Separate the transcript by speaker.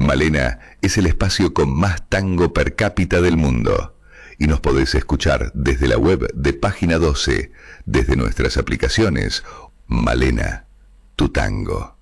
Speaker 1: Malena es el espacio con más tango per cápita del mundo. Y nos podés escuchar desde la web de Página 12, desde nuestras aplicaciones. Malena, tu tango.